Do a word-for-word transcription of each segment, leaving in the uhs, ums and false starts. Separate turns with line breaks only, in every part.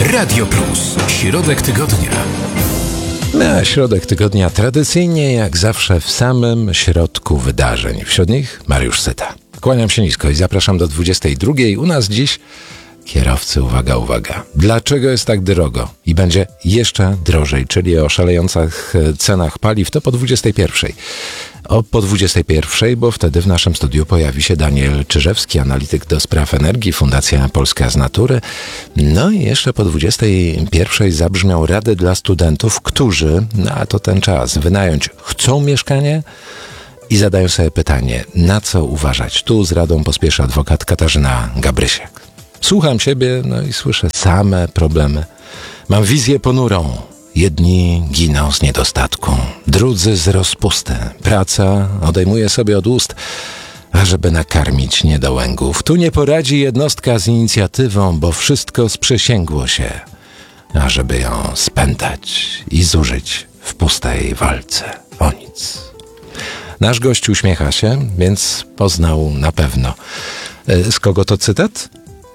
Radio Plus. Środek tygodnia.
Na środek tygodnia tradycyjnie, jak zawsze, w samym środku wydarzeń. Wśród nich Mariusz Syta. Kłaniam się nisko i zapraszam do dwudziestej drugiej. U nas dziś kierowcy, uwaga, uwaga. Dlaczego jest tak drogo? I będzie jeszcze drożej, czyli o szalejących cenach paliw, to po dwudziestej pierwszej. O po dwudziestej pierwszej, bo wtedy w naszym studiu pojawi się Daniel Czyżewski, analityk do spraw energii, Fundacja Polska z Natury. No i jeszcze po dwudziestej pierwszej zabrzmią rady dla studentów, którzy, no a to ten czas, wynająć chcą mieszkanie i zadają sobie pytanie, na co uważać. Tu z radą pospieszy adwokat Katarzyna Gabrysiak. Słucham siebie, no i słyszę same problemy. Mam wizję ponurą. Jedni giną z niedostatku, drudzy z rozpusty. Praca odejmuje sobie od ust, ażeby nakarmić niedołęgów. Tu nie poradzi jednostka z inicjatywą, bo wszystko sprzysięgło się, ażeby ją spętać i zużyć w pustej walce o nic. Nasz gość uśmiecha się, więc poznał na pewno. Z kogo to cytat?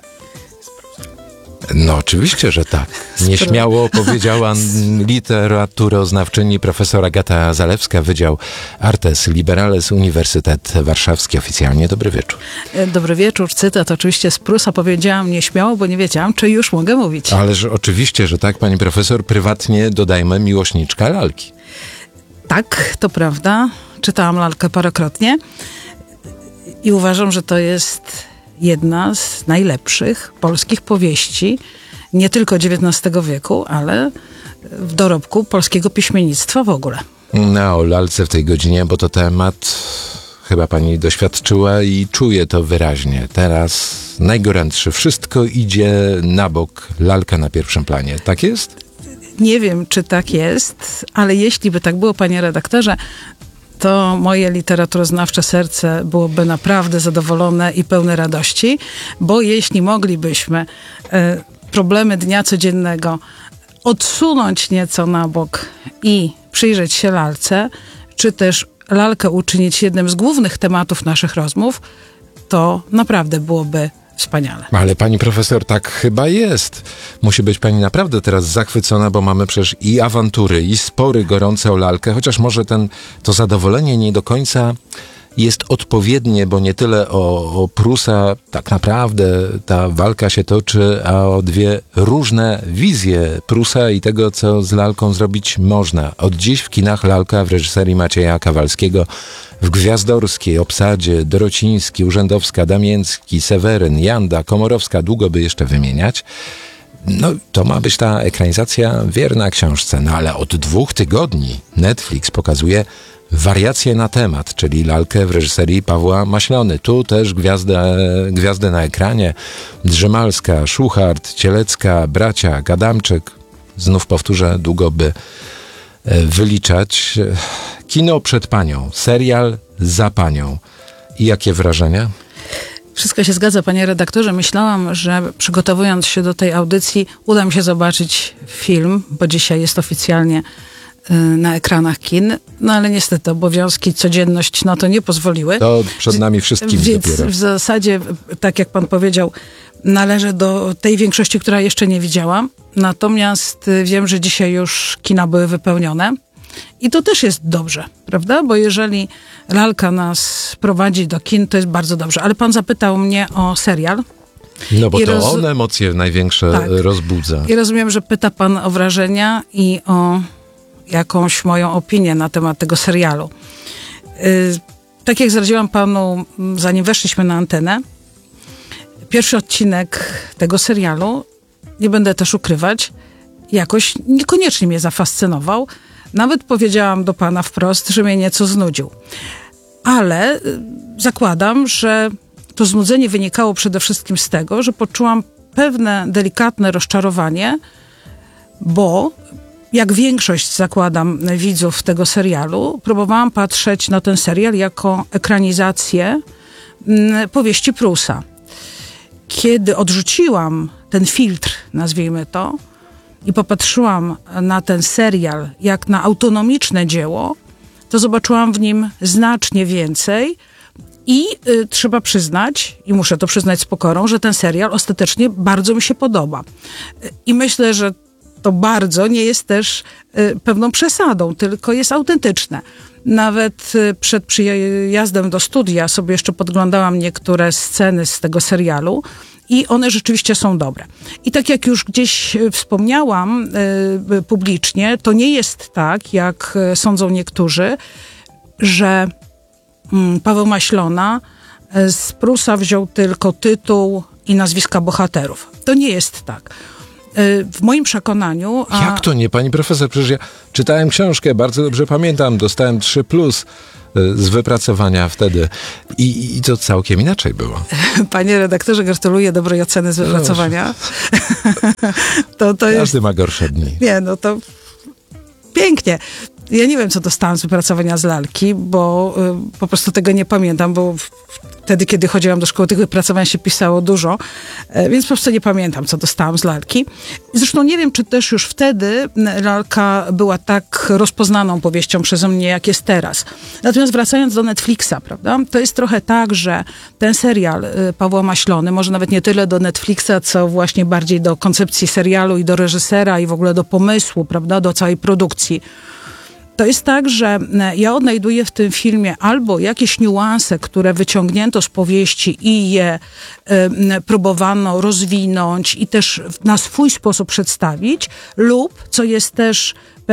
No oczywiście, że tak. Nieśmiało powiedziała literaturoznawczyni profesor Agata Zalewska, Wydział Artes Liberales, Uniwersytet Warszawski. Oficjalnie dobry wieczór.
Dobry wieczór. Cytat oczywiście z Prusa. Powiedziałam nieśmiało, bo nie wiedziałam, czy już mogę mówić.
Ależ oczywiście, że tak, pani profesor. Prywatnie, dodajmy, miłośniczka lalki.
Tak, to prawda. Czytałam lalkę parokrotnie i uważam, że to jest jedna z najlepszych polskich powieści, nie tylko dziewiętnastego wieku, ale w dorobku polskiego piśmiennictwa w ogóle.
No, o lalce w tej godzinie, bo to temat chyba pani doświadczyła i czuje to wyraźnie. Teraz najgorętszy. Wszystko idzie na bok, lalka na pierwszym planie. Tak jest?
Nie wiem, czy tak jest, ale jeśli by tak było, panie redaktorze, to moje literaturoznawcze serce byłoby naprawdę zadowolone i pełne radości, bo jeśli moglibyśmy e, problemy dnia codziennego odsunąć nieco na bok i przyjrzeć się lalce, czy też lalkę uczynić jednym z głównych tematów naszych rozmów, to naprawdę byłoby wspaniale.
Ale pani profesor, tak chyba jest. Musi być pani naprawdę teraz zachwycona, bo mamy przecież i awantury, i spory gorące o lalkę, chociaż może ten, to zadowolenie nie do końca jest odpowiednie, bo nie tyle o, o Prusa tak naprawdę ta walka się toczy, a o dwie różne wizje Prusa i tego, co z lalką zrobić można. Od dziś w kinach lalka w reżyserii Macieja Kawalskiego, w gwiazdorskiej obsadzie Dorociński, Urzędowska, Damięcki, Seweryn, Janda, Komorowska, długo by jeszcze wymieniać. No, to ma być ta ekranizacja wierna książce, no ale od dwóch tygodni Netflix pokazuje wariacje na temat, czyli lalkę w reżyserii Pawła Maślony. Tu też gwiazdy, gwiazdy na ekranie. Drzymalska, Szuchart, Cielecka, Bracia, Adamczyk. Znów powtórzę, długo by wyliczać. Kino przed panią, serial za panią. I jakie wrażenia?
Wszystko się zgadza, panie redaktorze. Myślałam, że przygotowując się do tej audycji uda mi się zobaczyć film, bo dzisiaj jest oficjalnie na ekranach kin, no ale niestety obowiązki, codzienność na to nie pozwoliły.
To przed nami wszystkim
Więc
dopiero.
w zasadzie, tak jak pan powiedział, należę do tej większości, która jeszcze nie widziała. Natomiast wiem, że dzisiaj już kina były wypełnione. I to też jest dobrze, prawda? Bo jeżeli lalka nas prowadzi do kin, to jest bardzo dobrze. Ale pan zapytał mnie o serial.
No bo
I
to
roz...
on emocje największe tak. rozbudza.
I rozumiem, że pyta pan o wrażenia i o jakąś moją opinię na temat tego serialu. Yy, tak jak zdradziłam panu, zanim weszliśmy na antenę, pierwszy odcinek tego serialu, nie będę też ukrywać, jakoś niekoniecznie mnie zafascynował. Nawet powiedziałam do pana wprost, że mnie nieco znudził. Ale yy, zakładam, że to znudzenie wynikało przede wszystkim z tego, że poczułam pewne delikatne rozczarowanie, bo jak większość, zakładam, widzów tego serialu, próbowałam patrzeć na ten serial jako ekranizację mm, powieści Prusa. Kiedy odrzuciłam ten filtr, nazwijmy to, i popatrzyłam na ten serial jak na autonomiczne dzieło, to zobaczyłam w nim znacznie więcej I y, trzeba przyznać, i muszę to przyznać z pokorą, że ten serial ostatecznie bardzo mi się podoba. Y, I myślę, że to bardzo nie jest też y, pewną przesadą, tylko jest autentyczne. Nawet y, przed przyjazdem do studia sobie jeszcze podglądałam niektóre sceny z tego serialu i one rzeczywiście są dobre. I tak jak już gdzieś wspomniałam y, publicznie, to nie jest tak, jak y, sądzą niektórzy, że y, Paweł Maślona y, z Prusa wziął tylko tytuł i nazwiska bohaterów. To nie jest tak. W moim przekonaniu... A...
Jak to nie, pani profesor? Przecież ja czytałem książkę, bardzo dobrze pamiętam, dostałem trzy plus z wypracowania wtedy i, i to całkiem inaczej było.
Panie redaktorze, gratuluję dobrej oceny z wypracowania. to, to
Każdy
jest...
ma gorsze dni.
Nie, no to pięknie. Ja nie wiem, co dostałam z wypracowania z lalki, bo y, po prostu tego nie pamiętam, bo w, wtedy, kiedy chodziłam do szkoły, tych wypracowań się pisało dużo, y, więc po prostu nie pamiętam, co dostałam z lalki. Zresztą nie wiem, czy też już wtedy lalka była tak rozpoznaną powieścią przeze mnie, jak jest teraz. Natomiast wracając do Netflixa, prawda, to jest trochę tak, że ten serial y, Pawła Maślony, może nawet nie tyle do Netflixa, co właśnie bardziej do koncepcji serialu i do reżysera i w ogóle do pomysłu, prawda, do całej produkcji. To jest tak, że ja odnajduję w tym filmie albo jakieś niuanse, które wyciągnięto z powieści i je y, próbowano rozwinąć i też na swój sposób przedstawić, lub, co jest też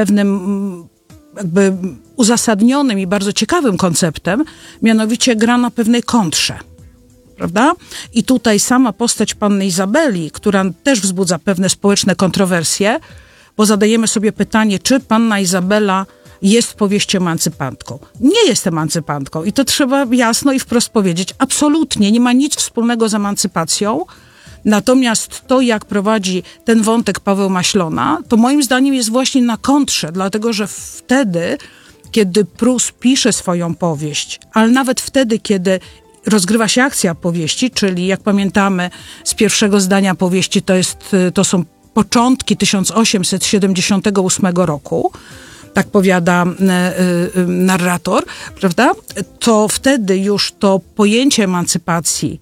pewnym jakby uzasadnionym i bardzo ciekawym konceptem, mianowicie gra na pewnej kontrze. Prawda? I tutaj sama postać panny Izabeli, która też wzbudza pewne społeczne kontrowersje, bo zadajemy sobie pytanie, czy panna Izabela jest w powieści emancypantką. Nie jest emancypantką i to trzeba jasno i wprost powiedzieć. Absolutnie nie ma nic wspólnego z emancypacją. Natomiast to, jak prowadzi ten wątek Paweł Maślona, to moim zdaniem jest właśnie na kontrze, dlatego że wtedy, kiedy Prus pisze swoją powieść, ale nawet wtedy, kiedy rozgrywa się akcja powieści, czyli jak pamiętamy z pierwszego zdania powieści, to, jest, to są początki tysiąc osiemset siedemdziesiątego ósmego roku, tak powiada y, y, narrator, prawda? To wtedy już to pojęcie emancypacji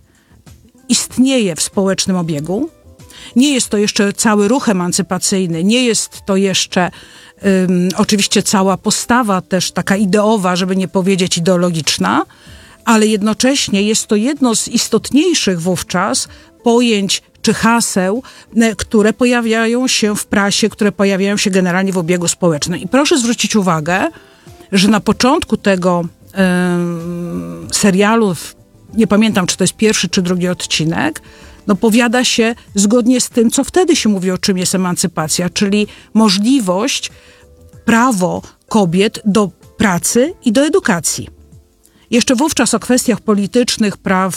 istnieje w społecznym obiegu. Nie jest to jeszcze cały ruch emancypacyjny, nie jest to jeszcze y, oczywiście cała postawa też taka ideowa, żeby nie powiedzieć ideologiczna, ale jednocześnie jest to jedno z istotniejszych wówczas pojęć czy haseł, które pojawiają się w prasie, które pojawiają się generalnie w obiegu społecznym. I proszę zwrócić uwagę, że na początku tego y, serialu, nie pamiętam, czy to jest pierwszy, czy drugi odcinek, no powiada się zgodnie z tym, co wtedy się mówi, o czym jest emancypacja, czyli możliwość, prawo kobiet do pracy i do edukacji. Jeszcze wówczas o kwestiach politycznych, praw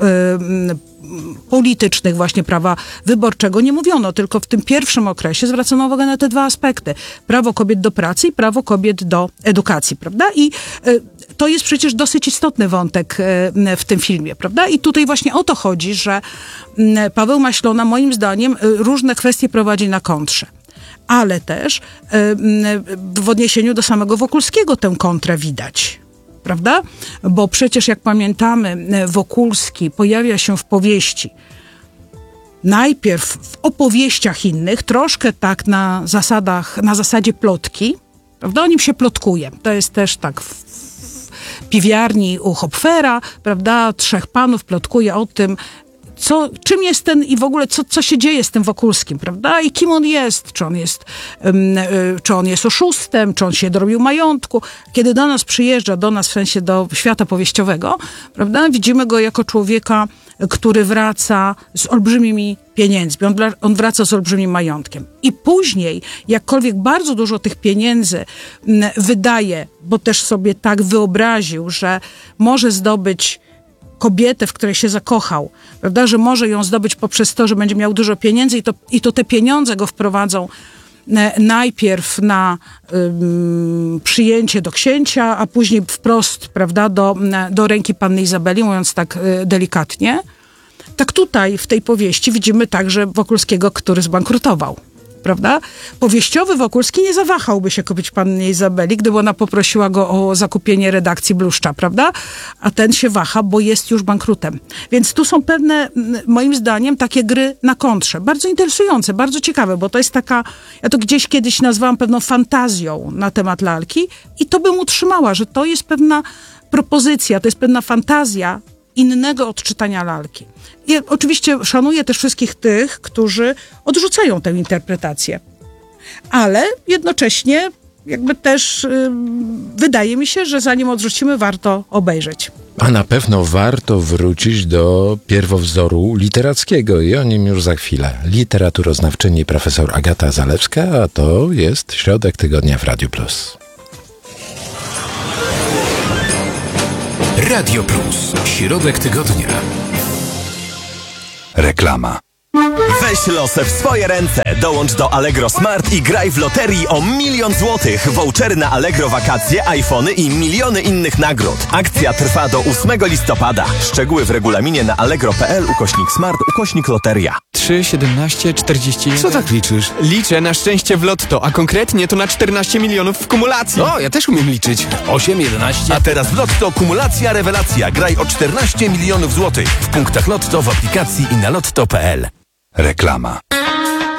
y, politycznych, właśnie prawa wyborczego nie mówiono, tylko w tym pierwszym okresie zwracano uwagę na te dwa aspekty. Prawo kobiet do pracy i prawo kobiet do edukacji, prawda? I y, to jest przecież dosyć istotny wątek y, w tym filmie, prawda? I tutaj właśnie o to chodzi, że y, Paweł Maślona moim zdaniem y, różne kwestie prowadzi na kontrze. Ale też y, y, w odniesieniu do samego Wokulskiego tę kontrę widać. Prawda? Bo przecież jak pamiętamy, Wokulski pojawia się w powieści najpierw w opowieściach innych, troszkę tak na zasadach, na zasadzie plotki, prawda? O nim się plotkuje. To jest też tak w, w piwiarni u Hopfera, prawda? Trzech panów plotkuje o tym, co, czym jest ten i w ogóle co, co się dzieje z tym Wokulskim, prawda? I kim on jest? Czy on jest, um, y, czy on jest oszustem? Czy on się dorobił majątku? Kiedy do nas przyjeżdża, do nas w sensie do świata powieściowego, prawda? Widzimy go jako człowieka, który wraca z olbrzymimi pieniędzmi. On, on wraca z olbrzymim majątkiem. I później, jakkolwiek bardzo dużo tych pieniędzy m, wydaje, bo też sobie tak wyobraził, że może zdobyć kobietę, w której się zakochał, prawda, że może ją zdobyć poprzez to, że będzie miał dużo pieniędzy i to, i to te pieniądze go wprowadzą e, najpierw na ym, przyjęcie do księcia, a później wprost, prawda, do, do ręki panny Izabeli, mówiąc tak y, delikatnie. Tak tutaj w tej powieści widzimy także Wokulskiego, który zbankrutował. prawda? Powieściowy Wokulski nie zawahałby się kupić pannie Izabeli, gdyby ona poprosiła go o zakupienie redakcji Bluszcza, prawda? A ten się waha, bo jest już bankrutem. Więc tu są pewne, moim zdaniem, takie gry na kontrze. Bardzo interesujące, bardzo ciekawe, bo to jest taka, ja to gdzieś kiedyś nazwałam pewną fantazją na temat lalki i to bym utrzymała, że to jest pewna propozycja, to jest pewna fantazja innego odczytania lalki. I oczywiście szanuję też wszystkich tych, którzy odrzucają tę interpretację. Ale jednocześnie jakby też yy, wydaje mi się, że zanim odrzucimy, warto obejrzeć.
A na pewno warto wrócić do pierwowzoru literackiego i o nim już za chwilę. Literaturoznawczyni profesor Agata Zalewska, a to jest Środek Tygodnia w Radiu Plus.
Radio Plus. Środek tygodnia.
Reklama.
Weź losy w swoje ręce. Dołącz do Allegro Smart i graj w loterii o milion złotych. Vouchery na Allegro wakacje, iPhony i miliony innych nagród. Akcja trwa do ósmego listopada. Szczegóły w regulaminie na allegro.pl ukośnik smart ukośnik loteria.
trzy, siedemnaście, czterdzieści jeden.
Co tak liczysz?
Liczę na szczęście w lotto, a konkretnie to na czternaście milionów w kumulacji.
O, ja też umiem liczyć. osiem, jedenaście.
A teraz w Lotto kumulacja rewelacja. Graj o czternaście milionów złotych w punktach Lotto, w aplikacji i na lotto kropka p l.
Reklama.